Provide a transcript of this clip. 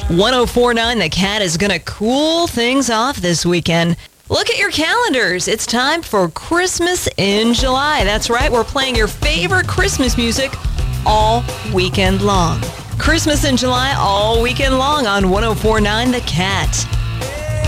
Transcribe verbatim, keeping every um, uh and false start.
ten forty-nine The Cat is going to cool things off this weekend. Look at your calendars. It's time for Christmas in July. That's right. We're playing your favorite Christmas music all weekend long. Christmas in July all weekend long on ten forty-nine The Cat.